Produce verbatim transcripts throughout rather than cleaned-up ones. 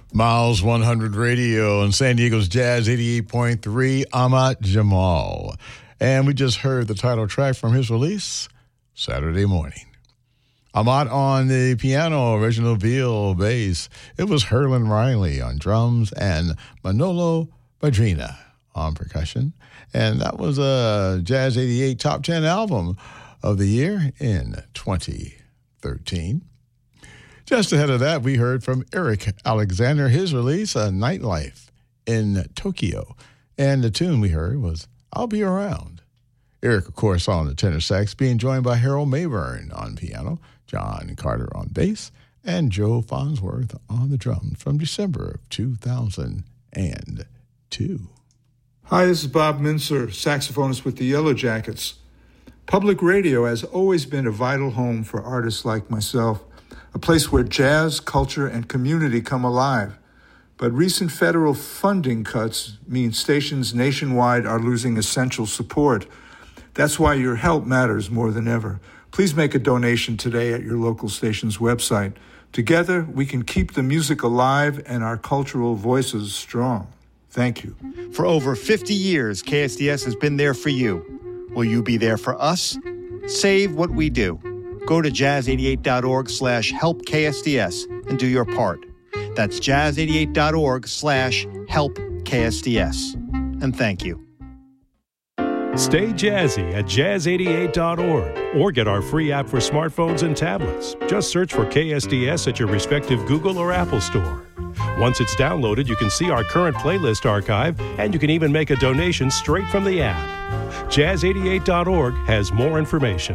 Miles one hundred Radio and San Diego's Jazz eighty-eight point three, Ahmad Jamal. And we just heard the title track from his release, Saturday Morning. Ahmad on the piano, original Veal bass. It was Herlin Riley on drums and Manolo Badrina on percussion. And that was a Jazz eighty-eight Top ten album of the year in twenty thirteen. Just ahead of that, we heard from Eric Alexander, his release, A Nightlife in Tokyo. And the tune we heard was I'll Be Around. Eric, of course, on the tenor sax, being joined by Harold Mayburn on piano, John Carter on bass, and Joe Farnsworth on the drum from December of two thousand two. Hi, this is Bob Mincer, saxophonist with the Yellow Jackets. Public radio has always been a vital home for artists like myself, a place where jazz, culture, and community come alive. But recent federal funding cuts mean stations nationwide are losing essential support. That's why your help matters more than ever. Please make a donation today at your local station's website. Together, we can keep the music alive and our cultural voices strong. Thank you. For over fifty years, K S D S has been there for you. Will you be there for us? Save what we do. Go to jazz88.org slash help KSDS and do your part. That's jazz88.org slash help KSDS. And thank you. Stay jazzy at jazz eighty-eight dot org or get our free app for smartphones and tablets. Just search for K S D S at your respective Google or Apple store. Once it's downloaded, you can see our current playlist archive, and you can even make a donation straight from the app. jazz eighty-eight dot org has more information.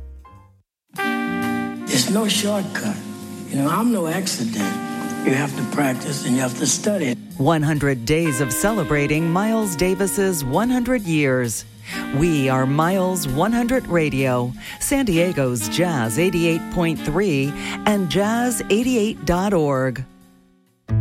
It's no shortcut. You know, I'm no accident. You have to practice and you have to study. one hundred days of celebrating Miles Davis's one hundred years. We are Miles one hundred Radio, San Diego's Jazz eighty-eight point three, and jazz eighty-eight dot org.